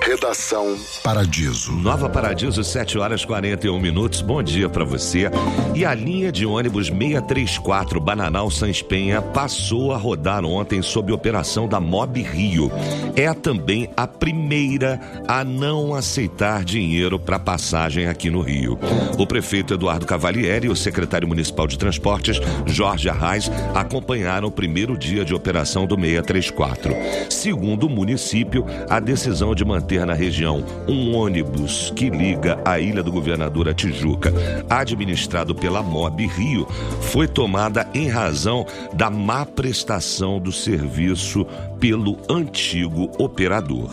Redação Paradiso. Nova Paradiso, 7h41. Bom dia pra você. E a linha de ônibus 634 Bananal Sans Penha passou a rodar ontem sob operação da Mob Rio. É também a primeira a não aceitar dinheiro para passagem aqui no Rio. O prefeito Eduardo Cavalieri e o secretário municipal de transportes, Jorge Arraes, acompanharam o primeiro dia de operação do 634. Segundo o município, a decisão de manter na região um ônibus que liga a Ilha do Governador a Tijuca, administrado pela Mob Rio, foi tomada em razão da má prestação do serviço pelo antigo operador.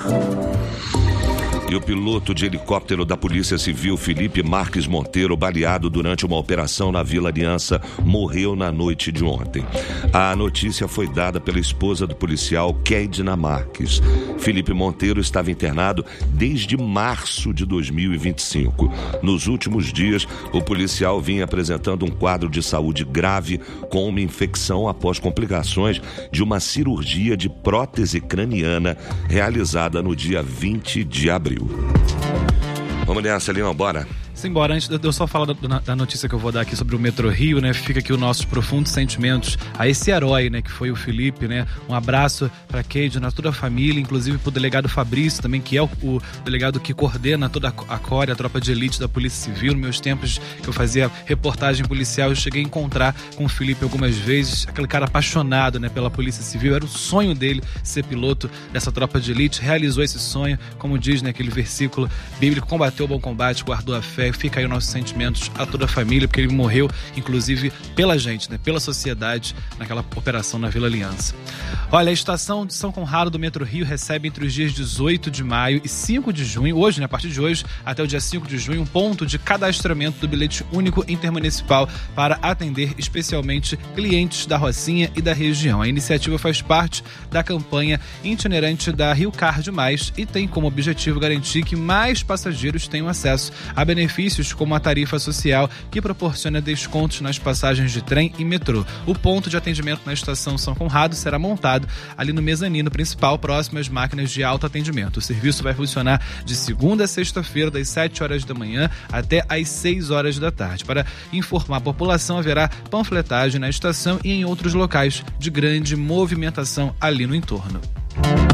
E o piloto de helicóptero da Polícia Civil, Felipe Marques Monteiro, baleado durante uma operação na Vila Aliança, morreu na noite de ontem. A notícia foi dada pela esposa do policial, Keidna Marques. Felipe Monteiro estava internado desde março de 2025. Nos últimos dias, o policial vinha apresentando um quadro de saúde grave com uma infecção após complicações de uma cirurgia de prótese craniana realizada no dia 20 de abril. Vamos nessa, Leão, bora? Simbora, antes de eu só falar da notícia que eu vou dar aqui sobre o Metrô Rio, né? Fica aqui os nossos profundos sentimentos a esse herói, né? Que foi o Felipe, né? Um abraço pra Keidna, toda a família, inclusive pro delegado Fabrício também, que é o delegado que coordena toda a CORE, a tropa de elite da Polícia Civil. Nos meus tempos que eu fazia reportagem policial, eu cheguei a encontrar com o Felipe algumas vezes, aquele cara apaixonado, né? Pela Polícia Civil, era o sonho dele ser piloto dessa tropa de elite, realizou esse sonho, como diz, né? Aquele versículo bíblico, combateu o bom combate, guardou a fé. Fica aí os nossos sentimentos a toda a família, porque ele morreu, inclusive, pela gente, né? Pela sociedade, naquela operação na Vila Aliança. Olha, a estação de São Conrado do Metrô Rio recebe entre os dias 18 de maio e 5 de junho, hoje, né? A partir de hoje, até o dia 5 de junho, um ponto de cadastramento do bilhete único intermunicipal para atender especialmente clientes da Rocinha e da região. A iniciativa faz parte da campanha itinerante da Rio Card Mais e tem como objetivo garantir que mais passageiros tenham acesso a benefícios como a tarifa social, que proporciona descontos nas passagens de trem e metrô. O ponto de atendimento na estação São Conrado será montado ali no mezanino principal, próximo às máquinas de autoatendimento. O serviço vai funcionar de segunda a sexta-feira, das 7 horas da manhã até às 6 horas da tarde. Para informar a população, haverá panfletagem na estação e em outros locais de grande movimentação ali no entorno.